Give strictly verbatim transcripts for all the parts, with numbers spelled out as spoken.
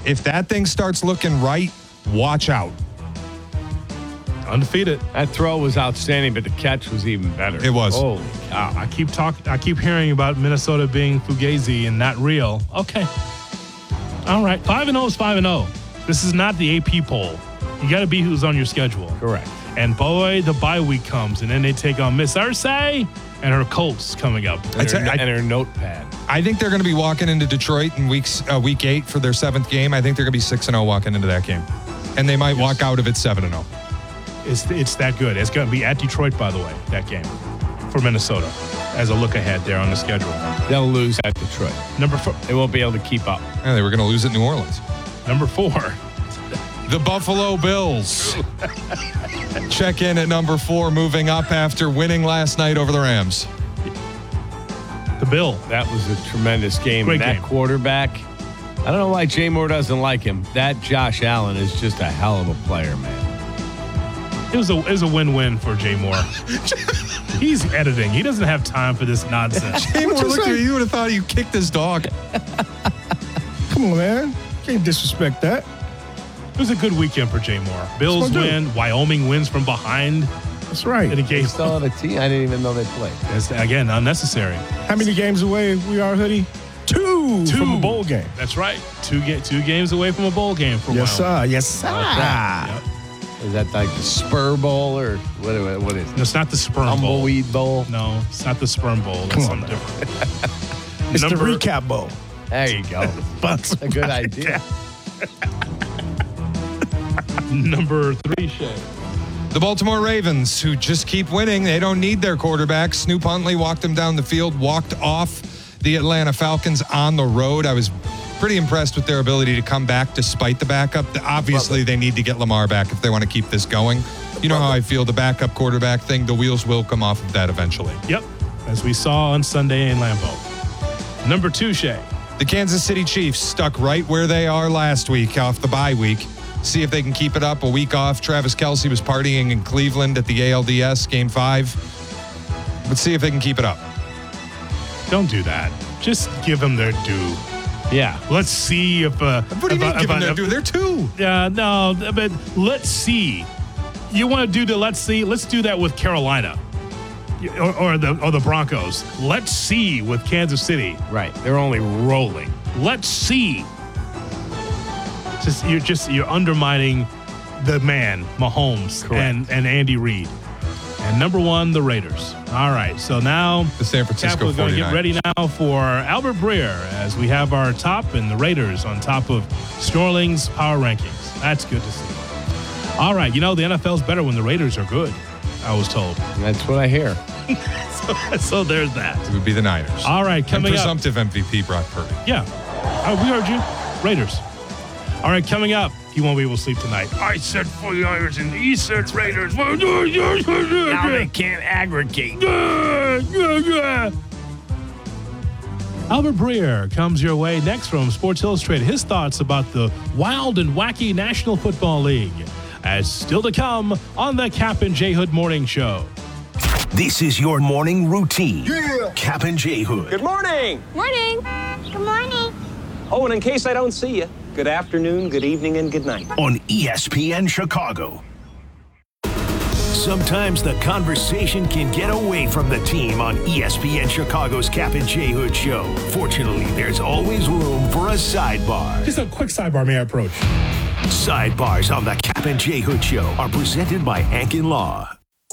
if that thing starts looking right, watch out. Undefeated. That throw was outstanding, but the catch was even better. It was. Holy cow. I keep talking. I keep hearing about Minnesota being fugazi and not real. Okay. All right. Five and zero is five and zero. This is not the A P poll. You got to be who's on your schedule. Correct. And boy, the bye week comes, and then they take on Miss Irsay and her Colts coming up. And her, I- and her notepad. I think they're going to be walking into Detroit in weeks, uh, week eight for their seventh game. I think they're going to be six and zero walking into that game, and they might walk out of it seven and zero. It's it's that good. It's going to be at Detroit, by the way, that game for Minnesota as a look ahead there on the schedule. They'll lose at Detroit. Number four. They won't be able to keep up. Yeah, they were going to lose at New Orleans. Number four. The Buffalo Bills check in at number four, moving up after winning last night over the Rams. The Bill. That was a tremendous game. Great that game. quarterback, I don't know why Jay Moore doesn't like him. That Josh Allen is just a hell of a player, man. It was a it was a win-win for Jay Moore. He's editing. He doesn't have time for this nonsense. Jay Moore looked at you, you would have thought you kicked his dog. Come on, man. Can't disrespect that. It was a good weekend for Jay Moore. Bills That's what I do. win. Wyoming wins from behind That's right. in a They game. still have a team. I didn't even know they played. That's, again, unnecessary. How many games away we are, Hoodie? Two, Two. from a bowl game. That's right. Two ga- two games away from a bowl game for Yes, Wyoming. sir. Yes, sir. Yep. Is that like the Spur Bowl or what, what is it? No, it's not the sperm bowl. Tumbleweed Bowl? No, it's not the sperm bowl. That's Come on, something different. It's Number- the recap bowl. There you go. That's a good idea. Number three, Shay. The Baltimore Ravens, who just keep winning. They don't need their quarterback. Snoop Huntley walked them down the field, walked off the Atlanta Falcons on the road. I was pretty impressed with their ability to come back despite the backup. Obviously, they need to get Lamar back if they want to keep this going. You know how I feel, the backup quarterback thing, the wheels will come off of that eventually. Yep, as we saw on Sunday in Lambeau. Number two, Shay. The Kansas City Chiefs stuck right where they are last week off the bye week. See if they can keep it up. A week off. Travis Kelce was partying in Cleveland at the A L D S Game five. Let's see if they can keep it up. Don't do that. Just give them their due. Yeah. Let's see if. Uh, What do you if, mean uh, give them if, their uh, due? They're two. Yeah, no, but let's see. You want to do the let's see? Let's do that with Carolina or, or the or the Broncos. Let's see with Kansas City. Right. They're only rolling. Let's see. Just you're just you're undermining the man, Mahomes and, and Andy Reid. And number one, the Raiders. All right, so now The San Francisco we're going to get 49ers. ready now for Albert Breer as we have our top and the Raiders on top of Snorling's power rankings. That's good to see. All right, you know the N F L's better when the Raiders are good, I was told. That's what I hear. so, so there's that. It would be the Niners. All right, And coming up. presumptive M V P Brock Purdy. Yeah. Oh, we heard you. Raiders. All right, coming up. You won't be able to sleep tonight. I said forty-niners and he said Raiders. Now they can't aggregate. Albert Breer comes your way next from Sports Illustrated. His thoughts about the wild and wacky National Football League. As still to come on the Cap and J Hood Morning Show. This is your morning routine. Yeah. Cap and J Hood. Good morning. Morning. Good morning. Oh, and in case I don't see you, good afternoon, good evening, and good night. On E S P N Chicago. Sometimes the conversation can get away from the team on E S P N Chicago's Cap and J Hood Show. Fortunately, there's always room for a sidebar. Just a quick sidebar, may I approach? Sidebars on the Cap and J Hood Show are presented by Ankin Law.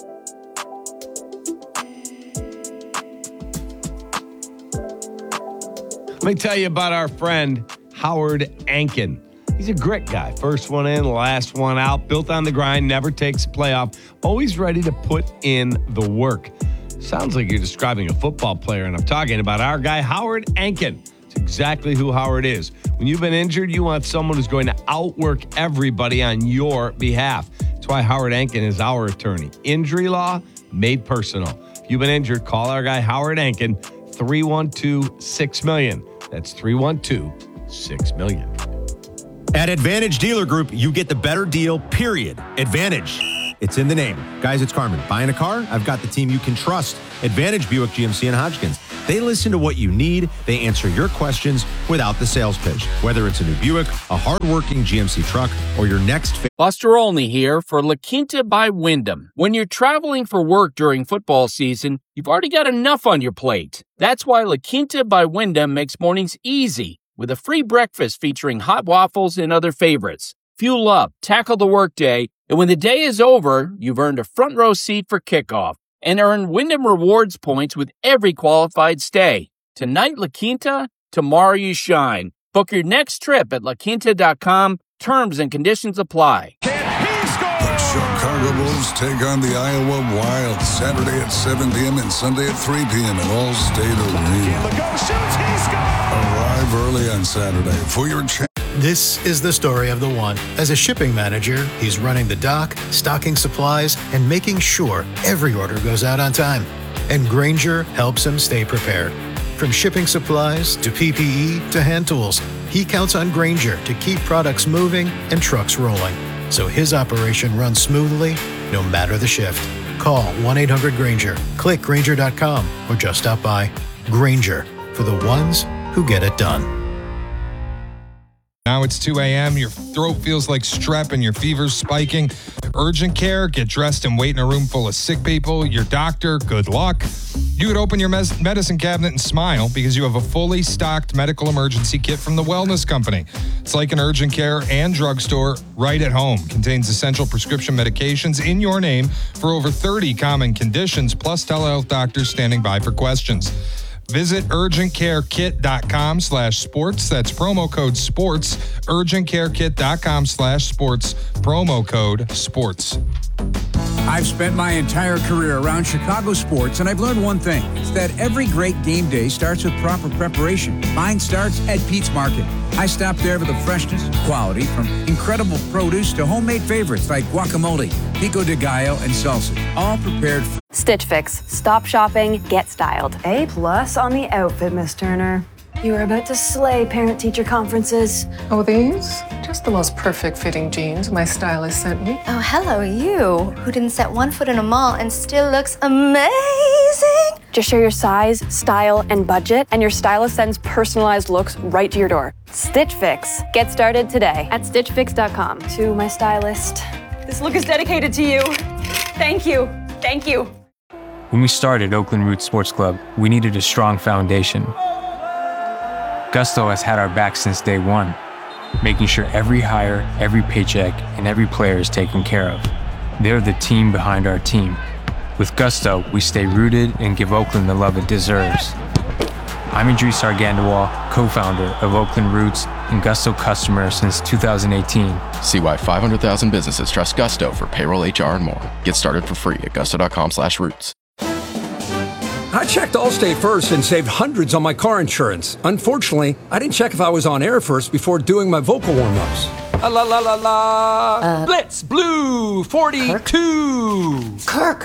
Let me tell you about our friend, Howard Ankin. He's a grit guy. First one in, last one out. Built on the grind, never takes a playoff. Always ready to put in the work. Sounds like you're describing a football player, and I'm talking about our guy, Howard Ankin. It's exactly who Howard is. When you've been injured, you want someone who's going to outwork everybody on your behalf. That's why Howard Ankin is our attorney. Injury law made personal. If you've been injured, call our guy, Howard Ankin, three one two, six million. That's three one two, six million. At Advantage Dealer Group, you get the better deal, period. Advantage. It's in the name. Guys, it's Carmen. Buying a car? I've got the team you can trust. Advantage Buick G M C and Hodgkins. They listen to what you need, they answer your questions without the sales pitch. Whether it's a new Buick, a hardworking G M C truck, or your next... Fa- Buster Olney here for La Quinta by Wyndham. When you're traveling for work during football season, you've already got enough on your plate. That's why La Quinta by Wyndham makes mornings easy with a free breakfast featuring hot waffles and other favorites. Fuel up, tackle the workday, and when the day is over, you've earned a front row seat for kickoff and earn Wyndham Rewards points with every qualified stay. Tonight, La Quinta, tomorrow you shine. Book your next trip at la quinta dot com. Terms and conditions apply. The Chicago Bulls take on the Iowa Wild Saturday at seven p.m. and Sunday at three p.m. in All-State Arena. Arrive early on Saturday for your chance. This is the story of the one. As a shipping manager, he's running the dock, stocking supplies, and making sure every order goes out on time. And Grainger helps him stay prepared. From shipping supplies to P P E to hand tools, he counts on Grainger to keep products moving and trucks rolling, so his operation runs smoothly no matter the shift. Call one eight hundred Grainger, click Grainger dot com, or just stop by. Grainger, for the ones who get it done. Now it's two a.m. Your throat feels like strep and your fever's spiking. Urgent care, get dressed and wait in a room full of sick people. Your doctor, good luck. You could open your mes- medicine cabinet and smile because you have a fully stocked medical emergency kit from the Wellness Company. It's like an urgent care and drugstore right at home. Contains essential prescription medications in your name for over thirty common conditions, plus telehealth doctors standing by for questions. Visit urgent care kit dot com slash sports. That's promo code sports. urgent care kit dot com slash sports. Promo code sports. I've spent my entire career around Chicago sports, and I've learned one thing. It's that every great game day starts with proper preparation. Mine starts at Pete's Market. I stop there for the freshness, quality, from incredible produce to homemade favorites like guacamole, pico de gallo, and salsa, all prepared for Stitch Fix. Stop shopping, get styled. A plus on the outfit, Miss Turner. You are about to slay parent-teacher conferences. Oh, these? Just the most perfect fitting jeans my stylist sent me. Oh, hello, you, who didn't set one foot in a mall and still looks amazing. Just share your size, style, and budget, and your stylist sends personalized looks right to your door. Stitch Fix. Get started today at stitch fix dot com. To my stylist, this look is dedicated to you. Thank you. Thank you. When we started Oakland Roots Sports Club, we needed a strong foundation. Gusto has had our back since day one, making sure every hire, every paycheck, and every player is taken care of. They're the team behind our team. With Gusto, we stay rooted and give Oakland the love it deserves. I'm Idris Argandawal, co-founder of Oakland Roots and Gusto customer since two thousand eighteen. See why five hundred thousand businesses trust Gusto for payroll, H R, and more. Get started for free at gusto dot com slash roots. I checked Allstate first and saved hundreds on my car insurance. Unfortunately, I didn't check if I was on air first before doing my vocal warm-ups. La la la la la. Uh, Blitz Blue forty-two. Kirk.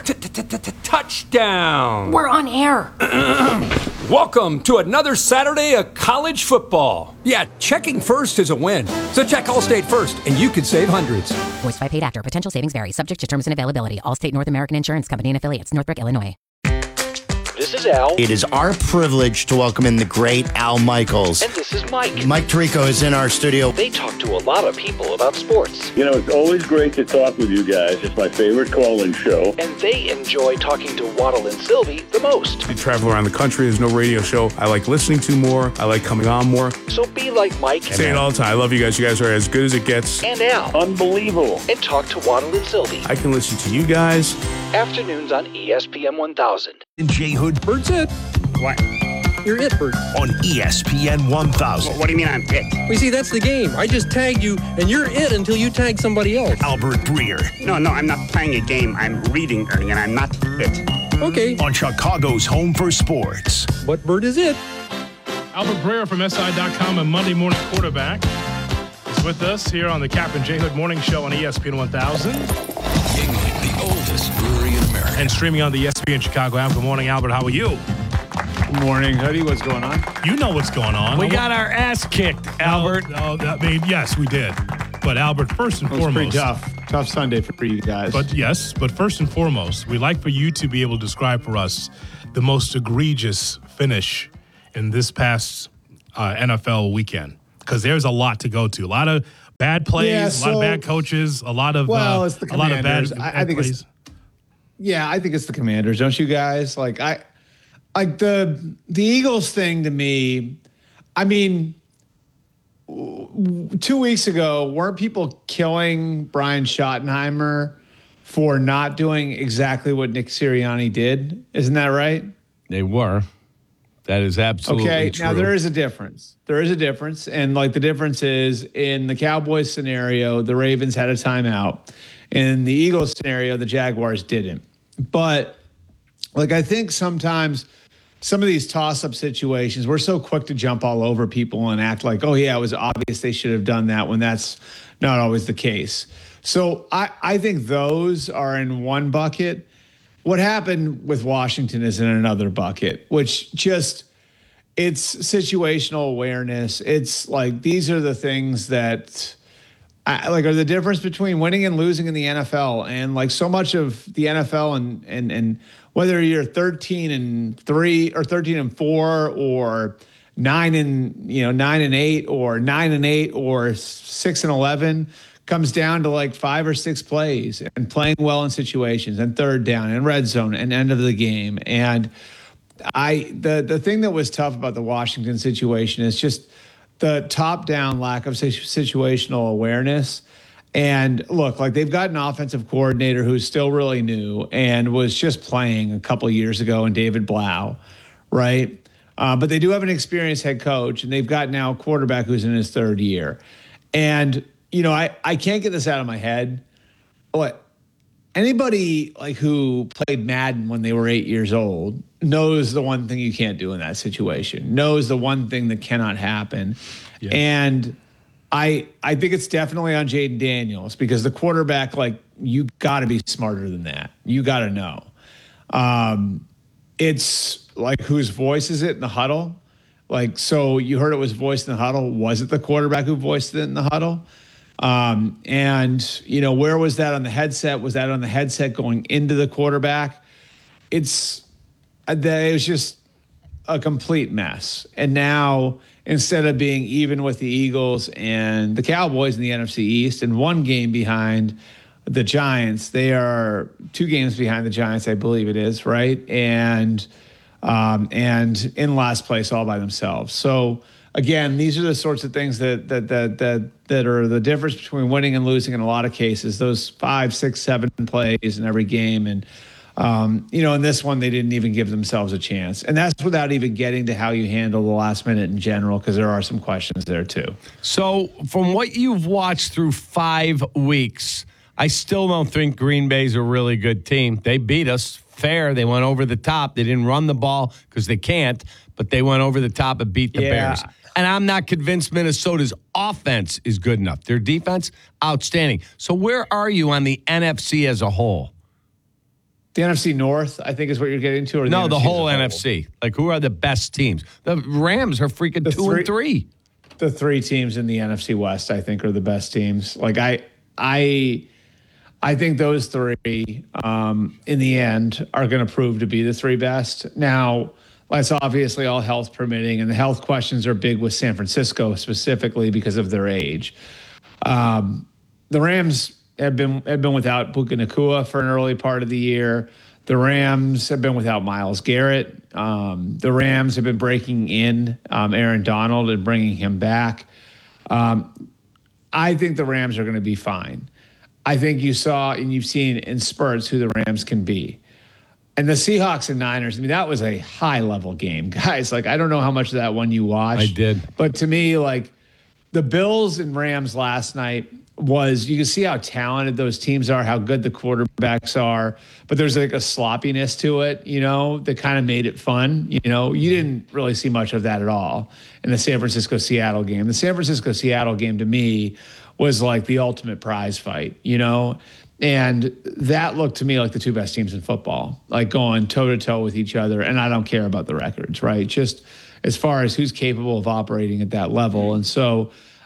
Touchdown. We're on air. Welcome to another Saturday of college football. Yeah, checking first is a win. So check Allstate first, and you could save hundreds. Voiced by paid actor. Potential savings vary. Subject to terms and availability. Allstate North American Insurance Company and affiliates. Northbrook, Illinois. This is Al. It is our privilege to welcome in the great Al Michaels. And this is Mike. Mike Tirico is in our studio. They talk to a lot of people about sports. You know, it's always great to talk with you guys. It's my favorite call-in show. And they enjoy talking to Waddle and Sylvie the most. I travel around the country. There's no radio show I like listening to more. I like coming on more. So be like Mike. I say it all the time. I love you guys. You guys are as good as it gets. And Al. Unbelievable. And talk to Waddle and Sylvie. I can listen to you guys. Afternoons on E S P N one thousand. J Hood. Bird's it. What? You're it, Bird. On E S P N one thousand. What, what do you mean I'm it? We see, that's the game. I just tagged you, and you're it until you tag somebody else. Albert Breer. No, no, I'm not playing a game. I'm reading, Ernie, and I'm not it. Okay. On Chicago's Home for Sports. What bird is it? Albert Breer from S I dot com and Monday Morning Quarterback is with us here on the Cap and J Hood Morning Show on E S P N one thousand. The oldest brewery in America. And streaming on the E S P N Chicago app. Good morning, Albert. How are you? Good morning, Huddy. What's going on? You know what's going on. We got our ass kicked, Albert. Oh, I mean, yes, we did. But Albert, first and It was foremost, pretty tough. Tough Sunday for you guys. But yes, but first and foremost, we'd like for you to be able to describe for us the most egregious finish in this past uh, N F L weekend? Because there's a lot to go to. A lot of bad plays, Yeah, a so- lot of bad coaches, a lot of Well, uh, it's the a lot of bad, Commanders. I- I bad think it's- plays. Yeah, I think it's the Commanders, don't you guys? Like I like the the Eagles thing to me, I mean, w- two weeks ago, weren't people killing Brian Schottenheimer for not doing exactly what Nick Sirianni did? Isn't that right? They were. That is absolutely Okay, true. now there is a difference. There is a difference. And like the difference is in the Cowboys scenario, the Ravens had a timeout. In the Eagles scenario, the Jaguars didn't. But like I think sometimes some of these toss-up situations, we're so quick to jump all over people and act like, oh yeah, it was obvious they should have done that, when that's not always the case. So I, I think those are in one bucket. What happened with Washington is in another bucket, which just, it's situational awareness. It's like, these are the things that I, like are the difference between winning and losing in the N F L. And like so much of the N F L and, and, and whether you're thirteen and three or thirteen and four or nine and, you know, nine and eight or nine and eight or six and eleven, comes down to like five or six plays and playing well in situations and third down and red zone and end of the game. And I, the, the thing that was tough about the Washington situation is just the top down lack of situ- situational awareness. And look, like they've got an offensive coordinator who's still really new and was just playing a couple of years ago in David Blau, right? Uh, but they do have an experienced head coach, and they've got now a quarterback who's in his third year. And you know, I, I can't get this out of my head. But anybody like who played Madden when they were eight years old knows the one thing you can't do in that situation, knows the one thing that cannot happen. Yeah. And I I think it's definitely on Jaden Daniels, because the quarterback, like, you got to be smarter than that. You got to know. Um, it's like, whose voice is it in the huddle? Like, so you heard it was voiced in the huddle. Was it the quarterback who voiced it in the huddle? Um, and, you know, where was that on the headset? Was that on the headset going into the quarterback? It's, it was just a complete mess. And now, instead of being even with the Eagles and the Cowboys in the N F C East and one game behind the Giants, they are two games behind the Giants, I believe it is, right? And, um, and in last place all by themselves. So, again, these are the sorts of things that that that that that are the difference between winning and losing in a lot of cases. Those five, six, seven plays in every game, and um, you know, in this one, they didn't even give themselves a chance, and that's without even getting to how you handle the last minute in general, because there are some questions there too. So, from what you've watched through five weeks, I still don't think Green Bay's a really good team. They beat us fair. They went over the top. They didn't run the ball because they can't, but they went over the top and beat the Yeah. Bears. And I'm not convinced Minnesota's offense is good enough. Their defense, outstanding. So where are you on the N F C as a whole? The N F C North, I think, is what you're getting to, or the No, the N F C as a whole N F C. Like, who are the best teams? The Rams are freaking The two three- and three. The three teams in the N F C West, I think, are the best teams. Like I, I, I think those three, um, in the end, are going to prove to be the three best. Now, that's obviously all health permitting, and the health questions are big with San Francisco specifically because of their age. Um, the Rams have been have been without Puka Nacua for an early part of the year. The Rams have been without Myles Garrett. Um, the Rams have been breaking in um, Aaron Donald and bringing him back. Um, I think the Rams are going to be fine. I think you saw and you've seen in spurts who the Rams can be. And the Seahawks and Niners, I mean, that was a high-level game. Guys, like, I don't know how much of that one you watched. I did. But to me, like, the Bills and Rams last night was, you can see how talented those teams are, how good the quarterbacks are, but there's like a sloppiness to it, you know, that kind of made it fun. You know, you didn't really see much of that at all in the San Francisco-Seattle game. The San Francisco-Seattle game, to me, was like the ultimate prize fight, you know? And that looked to me like the two best teams in football, like going toe-to-toe with each other. And I don't care about the records, right? Just as far as who's capable of operating at that level. And so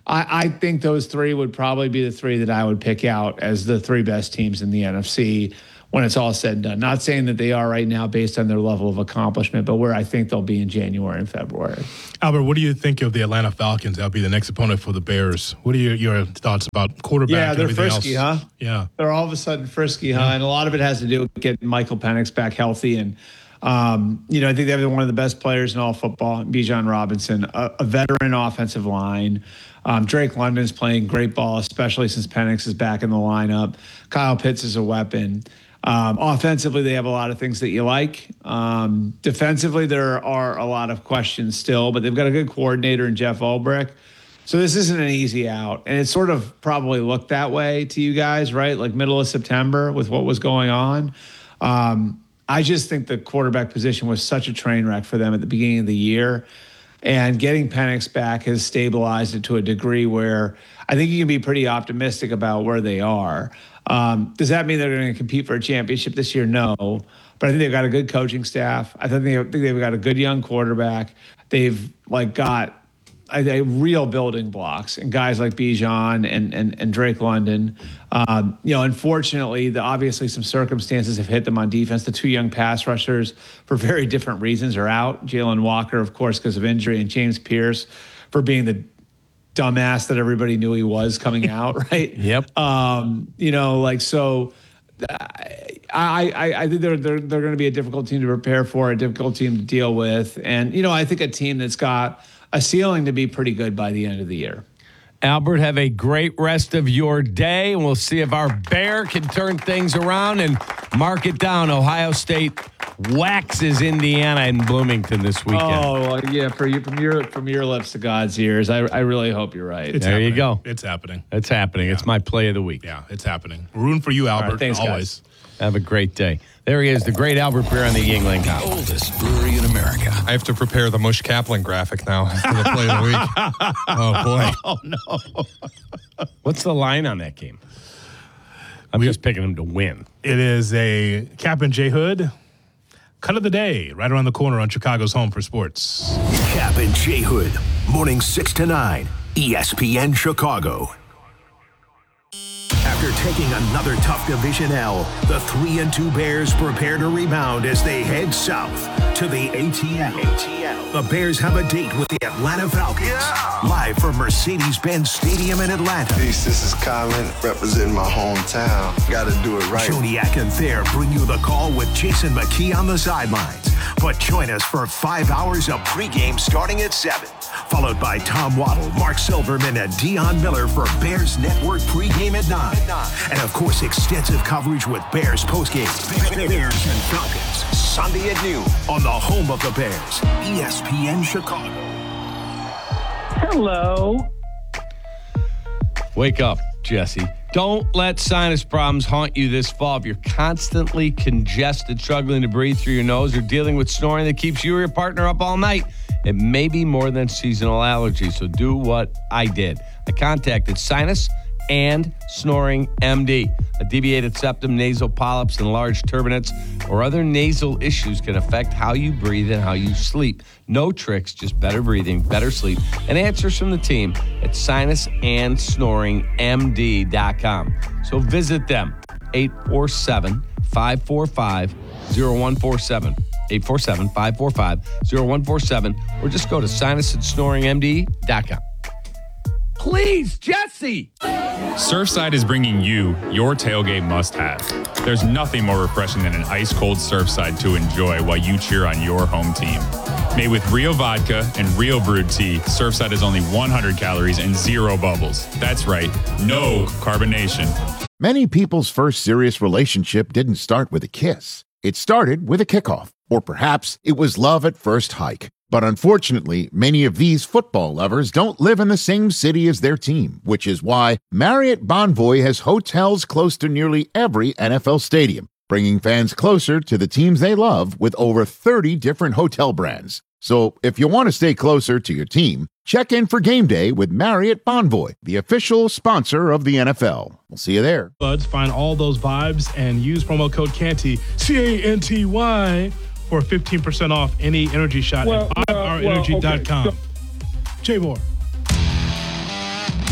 I, I think those three would probably be the three that I would pick out as the three best teams in the N F C when it's all said and done. Not saying that they are right now based on their level of accomplishment, but where I think they'll be in January and February. Albert, what do you think of the Atlanta Falcons? That'll be the next opponent for the Bears. What are your, your thoughts about quarterback yeah, and they're everything frisky, else? huh? Yeah. They're all of a sudden frisky, huh? Yeah. And a lot of it has to do with getting Michael Penix back healthy. And, um, you know, I think they have one of the best players in all football, Bijan Robinson, a, a veteran offensive line. Um, Drake London's playing great ball, especially since Penix is back in the lineup. Kyle Pitts is a weapon. Um, offensively, they have a lot of things that you like. Um, defensively, there are a lot of questions still, but they've got a good coordinator in Jeff Ulbrich. So this isn't an easy out. And it sort of probably looked that way to you guys, right? Like middle of September with what was going on. Um, I just think the quarterback position was such a train wreck for them at the beginning of the year. And getting Penix back has stabilized it to a degree where I think you can be pretty optimistic about where they are. Um, does that mean they're going to compete for a championship this year? No. But I think they've got a good coaching staff. I think, they, I think they've got a good young quarterback. They've like got I think real building blocks and guys like Bijan and and, and Drake London. Um, you know, unfortunately, the obviously some circumstances have hit them on defense. The two young pass rushers, for very different reasons, are out. Jalen Walker, of course, because of injury, and James Pierce for being the dumbass that everybody knew he was coming out, right? Yep. Um, you know, like so. I, I I think they're they're they're going to be a difficult team to prepare for, a difficult team to deal with, and you know, I think a team that's got a ceiling to be pretty good by the end of the year. Albert, have a great rest of your day, and we'll see if our Bear can turn things around and mark it down. Ohio State waxes Indiana in Bloomington this weekend. Oh yeah, for you from your from your lips to God's ears. I I really hope you're right. It's there happening. you go. It's happening. It's happening. Yeah. It's my play of the week. Yeah, it's happening. Rooting for you, Albert. Right, thanks, always. guys. Have a great day. There he is, the great Albert Breer on the Yingling House. Oldest brewery in America. I have to prepare the Mush Kaplan graphic now for the play of the week. Oh, boy. Oh, no. What's the line on that game? I'm We- just picking him to win. It is a Cap and J Hood cut of the day right around the corner on Chicago's Home for Sports. Cap and J Hood, morning six to nine, E S P N Chicago. After taking another tough division L, the three and two Bears prepare to rebound as they head south to the A T L. A T L. The Bears have a date with the Atlanta Falcons. Yeah. Live from Mercedes-Benz Stadium in Atlanta. Peace, this is Colin representing my hometown. Got to do it right. Joniak and Thayer bring you the call with Jason McKee on the sidelines. But join us for five hours of pregame starting at seven. Followed by Tom Waddle, Mark Silverman, and Deion Miller for Bears Network pregame at nine. And of course, extensive coverage with Bears postgame. Bears and Falcons, Sunday at noon on the home of the Bears, E S P N Chicago. Hello. Wake up, Jesse. Don't let sinus problems haunt you this fall. If you're constantly congested, struggling to breathe through your nose, or dealing with snoring that keeps you or your partner up all night, it may be more than seasonal allergies. So do what I did. I contacted Sinus and Snoring M D. A deviated septum, nasal polyps, and large turbinates or other nasal issues can affect how you breathe and how you sleep. No tricks, just better breathing, better sleep, and answers from the team at sinus and snoring m d dot com. So visit them, eight four seven, five four five, zero one four seven. eight four seven, five four five, zero one four seven, or just go to sinus and snoring m d dot com. Please, Jesse! Surfside is bringing you your tailgate must-have. There's nothing more refreshing than an ice-cold Surfside to enjoy while you cheer on your home team. Made with real vodka and real brewed tea, Surfside is only one hundred calories and zero bubbles. That's right, no carbonation. Many people's first serious relationship didn't start with a kiss. It started with a kickoff, or perhaps it was love at first hike. But unfortunately, many of these football lovers don't live in the same city as their team, which is why Marriott Bonvoy has hotels close to nearly every N F L stadium, bringing fans closer to the teams they love with over thirty different hotel brands. So if you want to stay closer to your team, check in for game day with Marriott Bonvoy, the official sponsor of the N F L. We'll see you there. Buds, find all those vibes and use promo code Canty, C A N T Y, for fifteen percent off any energy shot Well, at five hour energy dot com. well, okay. J-Moore.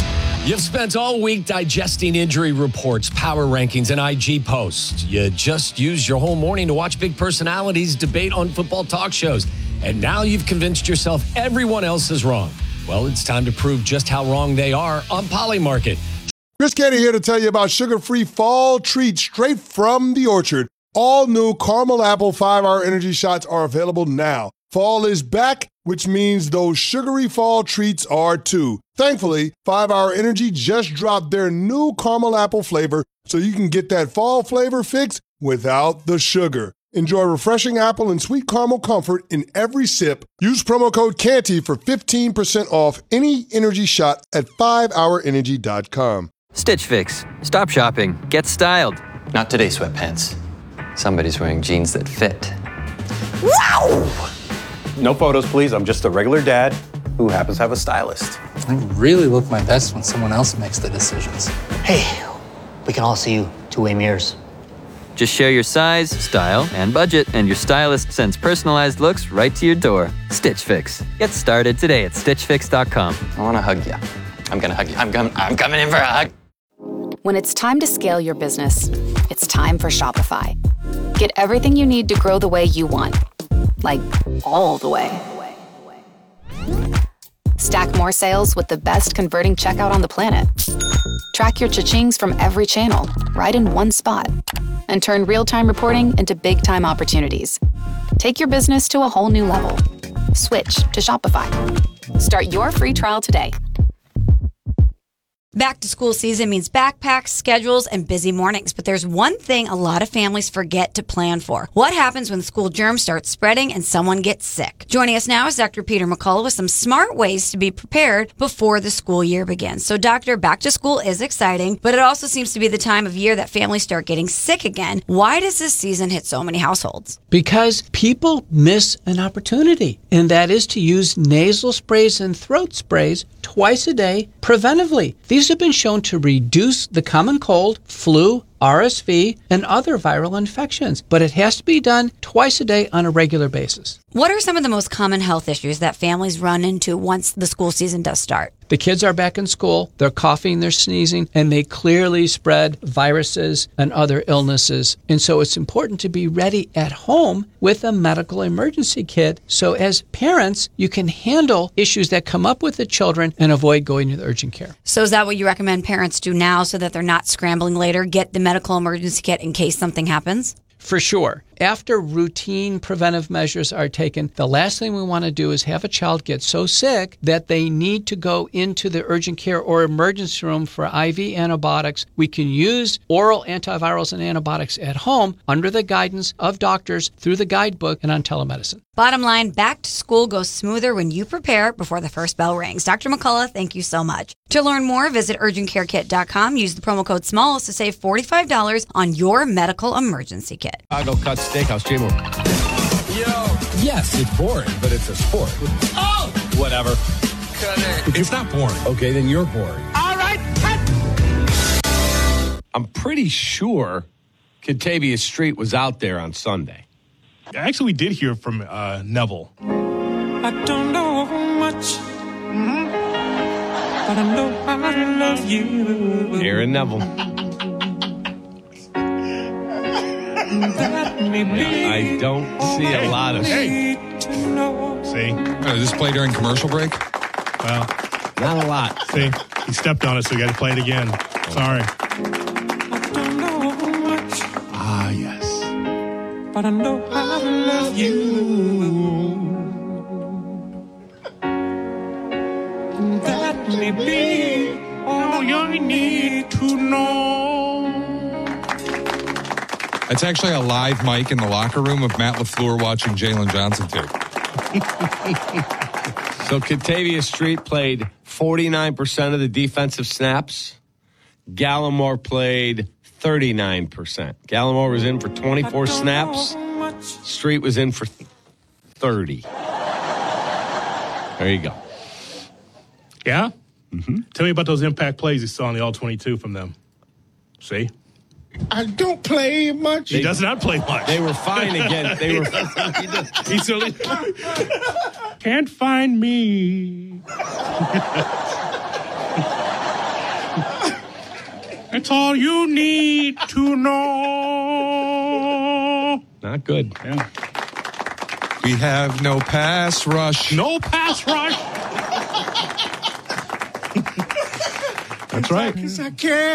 You've spent all week digesting injury reports, power rankings, and I G posts. You just used your whole morning to watch big personalities debate on football talk shows. And now you've convinced yourself everyone else is wrong. Well, it's time to prove just how wrong they are on Polymarket. Chris Canty here to tell you about sugar-free fall treats straight from the orchard. All new caramel apple five-hour energy shots are available now. Fall is back, which means those sugary fall treats are too. Thankfully, five hour Energy just dropped their new caramel apple flavor so you can get that fall flavor fix without the sugar. Enjoy refreshing apple and sweet caramel comfort in every sip. Use promo code Canty for fifteen percent off any energy shot at five hour energy dot com. Stitch Fix. Stop shopping. Get styled. Not today, sweatpants. Somebody's wearing jeans that fit. Wow! No photos, please. I'm just a regular dad who happens to have a stylist. I really look my best when someone else makes the decisions. Hey, we can all see you two-way mirrors. Just share your size, style, and budget, and your stylist sends personalized looks right to your door. Stitch Fix. Get started today at stitch fix dot com. I want to hug you. I'm going to hug you. I'm, com- I'm coming in for a hug. When it's time to scale your business, it's time for Shopify. Get everything you need to grow the way you want. Like, all the way. Stack more sales with the best converting checkout on the planet. Track your cha-chings from every channel, right in one spot. And turn real-time reporting into big-time opportunities. Take your business to a whole new level. Switch to Shopify. Start your free trial today. Back to school season means backpacks, schedules, and busy mornings. But there's one thing a lot of families forget to plan for. What happens when school germs start spreading and someone gets sick? Joining us now is Doctor Peter McCullough with some smart ways to be prepared before the school year begins. So, Doctor, back to school is exciting, but it also seems to be the time of year that families start getting sick again. Why does this season hit so many households? Because people miss an opportunity, and that is to use nasal sprays and throat sprays twice a day preventively. These have been shown to reduce the common cold, flu, R S V, and other viral infections, but it has to be done twice a day on a regular basis. What are some of the most common health issues that families run into once the school season does start? The kids are back in school, they're coughing, they're sneezing, and they clearly spread viruses and other illnesses. And so it's important to be ready at home with a medical emergency kit. So as parents, you can handle issues that come up with the children and avoid going to the urgent care. So is that what you recommend parents do now so that they're not scrambling later? Get the medical emergency kit in case something happens? For sure. After routine preventive measures are taken, the last thing we want to do is have a child get so sick that they need to go into the urgent care or emergency room for I V antibiotics. We can use oral antivirals and antibiotics at home under the guidance of doctors through the guidebook and on telemedicine. Bottom line, back to school goes smoother when you prepare before the first bell rings. Doctor McCullough, thank you so much. To learn more, visit urgent care kit dot com. Use the promo code SMALLS to save forty-five dollars on your medical emergency kit. Chicago Cuts Steakhouse, J-Mo. Yo. Yes, it's boring, but it's a sport. Oh! Whatever. Cut it. It's not boring. Okay, then you're boring. All right, cut! I'm pretty sure Kentavious Street was out there on Sunday. Actually, we did hear from uh, Neville. I don't know much, mm-hmm. but I know I love you. Aaron Neville. Yeah, I don't see a lot of... Hey. See? Oh, does this play during commercial break? Well, not a lot. See? He stepped on it, so we got to play it again. Sorry. I don't know much. Ah, yes. But I know I love you. That may be all you need to know. It's actually a live mic in the locker room of Matt LaFleur watching Jalen Johnson tape. So Kentavious Street played forty-nine percent of the defensive snaps. Gallimore played thirty-nine percent. Gallimore was in for twenty-four snaps. Street was in for thirty. There you go. Yeah? Mm-hmm. Tell me about those impact plays you saw in the all twenty-two from them. See? I don't play much. He does not play much. They were fine again. They were. He certainly can't find me. That's all you need to know. Not good. Yeah. We have no pass rush. No pass rush. That's right. I can't.